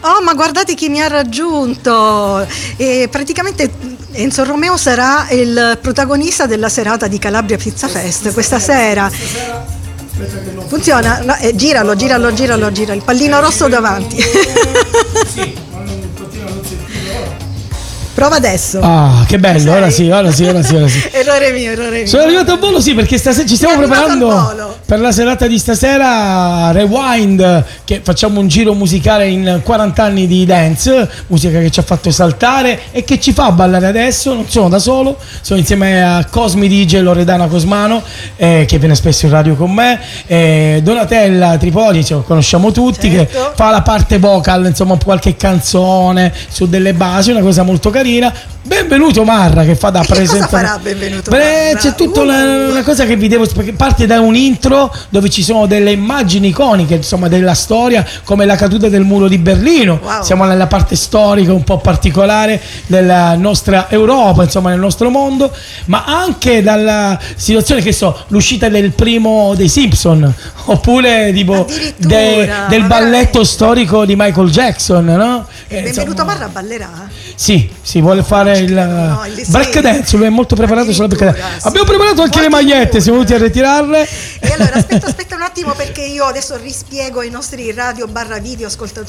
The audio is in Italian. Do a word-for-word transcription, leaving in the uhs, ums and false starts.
Oh, ma guardate chi mi ha raggiunto! E praticamente Enzo Romeo sarà il protagonista della serata di Calabria Pizza Fest questa sera. Funziona? No, eh, giralo, giralo, giralo, giralo, il pallino rosso davanti. Prova adesso. Ah, che bello, ora sì, ora sì, ora sì, ora sì. Errore mio, errore mio. Sono arrivato al volo, sì, perché stasera ci stiamo preparando per la serata di stasera, Rewind, che facciamo un giro musicale in quaranta anni di dance, musica che ci ha fatto esaltare e che ci fa ballare adesso. Non sono da solo, sono insieme a Cosmi D J Loredana Cosmano, eh, che viene spesso in radio con me, eh, Donatella Tripoli, ce lo conosciamo tutti, certo, che fa la parte vocal, insomma qualche canzone su delle basi, una cosa molto carina. Benvenuto Marra, che fa da presentare. Cosa farà Benvenuto Beh, Marra? C'è tutta uh. una, una cosa che vi devo, perché parte da un intro dove ci sono delle immagini iconiche, insomma, della storia, come la caduta del muro di Berlino. Wow. Siamo nella parte storica un po' particolare della nostra Europa, insomma, nel nostro mondo, ma anche dalla situazione, che so, l'uscita del primo dei Simpson, oppure tipo de, del balletto storico di Michael Jackson, no? E Benvenuto Marra ballerà? Sì, sì, vuole fare il, no, il break dance, lui è molto preparato sulla break dance. Sì. Abbiamo preparato anche Molti le magliette, siamo venuti a ritirarle. E allora aspetta, aspetta un attimo, perché io adesso rispiego ai nostri radio barra video ascoltatori